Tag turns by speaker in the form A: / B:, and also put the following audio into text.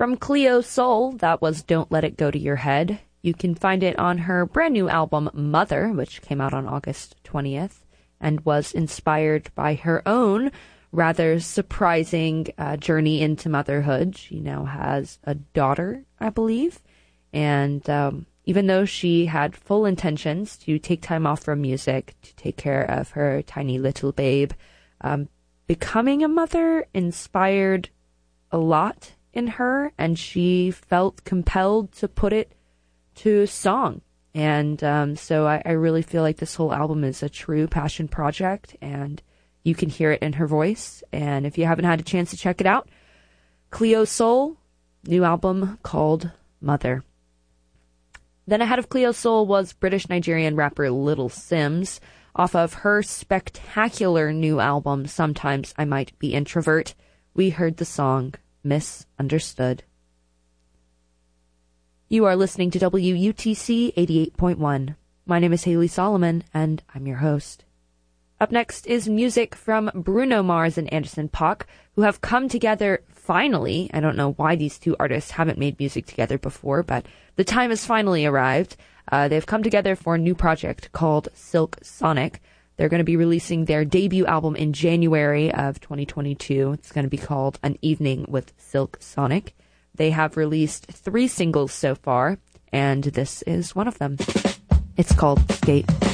A: From Cleo Sol, that was Don't Let It Go to Your Head. You can find it on her brand new album, Mother, which came out on August 20th, and was inspired by her own rather surprising journey into motherhood. She now has a daughter, I believe, and even though she had full intentions to take time off from music to take care of her tiny little babe, becoming a mother inspired a lot in her, and she felt compelled to put it to song. And so I really feel like this whole album is a true passion project, and you can hear it in her voice. And if you haven't had a chance to check it out, Cleo Sol, new album called Mother. Then ahead of Cleo Sol was British-Nigerian rapper Little Simz, off of her spectacular new album, Sometimes I Might Be Introvert. We heard the song Misunderstood. You are listening to WUTC 88.1. My name is Haley Solomon, and I'm your host. Up next is music from Bruno Mars and Anderson .Paak, who have come together finally. I don't know why these two artists haven't made music together before, but the time has finally arrived. They've come together for a new project called Silk Sonic. They're going to be releasing their debut album in January of 2022. It's going to be called An Evening with Silk Sonic. They have released 3 singles so far, and this is one of them. It's called Skate.